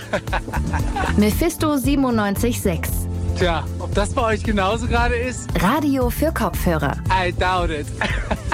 Mephisto 97.6. Tja, ob das bei euch genauso gerade ist? Radio für Kopfhörer. I doubt it.